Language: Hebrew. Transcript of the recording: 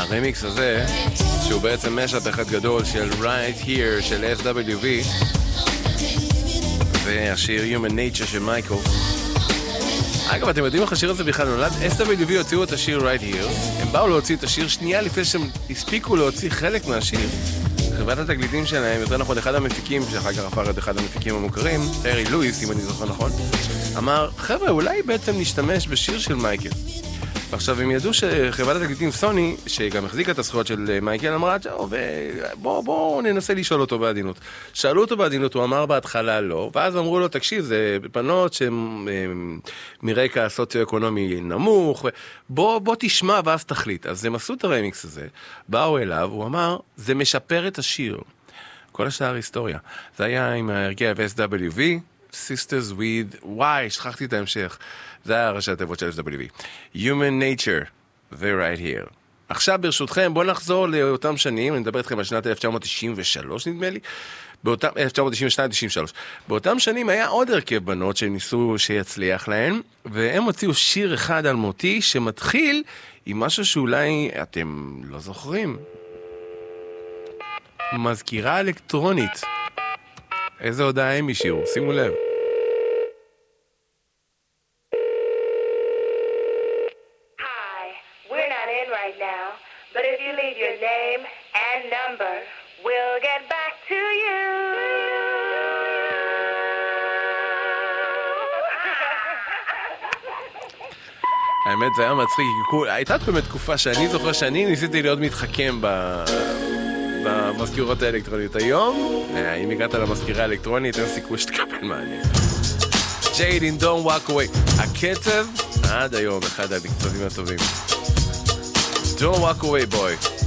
הרמיקס הזה, שהוא בעצם משאפ אחד גדול של Right Here של SWV, והשיר Human Nature של מייקל. אגב, אתם יודעים איך השיר הזה בכלל נולד? SWV הוציאו את השיר Right Here, הם באו להוציא את השיר שנייה לפני שהם הספיקו להוציא חלק מהשיר. חברת התקליטים שלהם, יותר נכון, אחד המפיקים, שאחר כך הפך את אחד המפיקים המוכרים, טרי לואיס, אם אני זוכר נכון, אמר, חבר'ה, אולי בעצם נשתמש בשיר של מייקל. ועכשיו, הם ידעו שחברת התקליטים סוני, שגם החזיקה את הזכויות של מייקל, אמרה, בואו ננסה לשאול אותו בעדינות. שאלו אותו בעדינות, הוא אמר בהתחלה לא, ואז אמרו לו, תקשיב, זה בנות שהן מרקע סוציו-אקונומי נמוך, בוא תשמע ואז תחליט. אז הם עשו את הרמיקס הזה, באו אליו, הוא אמר, זה משפר את השיר. כל השאר היסטוריה. זה היה עם ההרכב SWV, Sisters with, וואי, שכחתי את ההמשך. זה היה ראשי התיבות של SWV. Human Nature, ו-Right Here. עכשיו ברשותכם, בואו נחזור לאותם שנים, אני מדבר איתכם על שנת 1993 נדמה לי, 1992-93. באותם שנים היה עוד הרכב בנות שהם ניסו שיצליח להן, והם הוציאו שיר אחד אלמותי שמתחיל עם משהו שאולי אתם לא זוכרים. מזכירה אלקטרונית. איזה הודעה הם השאירו? שימו לב. Hi, we're not in right now, but if you leave your name and number, we'll get back to you. האמת זה היה מצחיק, הייתה באמת תקופה שאני זוכר שאני ניסיתי להיות מתחכם במזכירות האלקטרוניות. היום, אם הגעת למזכירה האלקטרונית, אין סיכוי שתקבל מעניין. Jaded, Don't Walk Away. הקצב, עד היום, אחד הקצבים הטובים. Don't Walk Away, boy.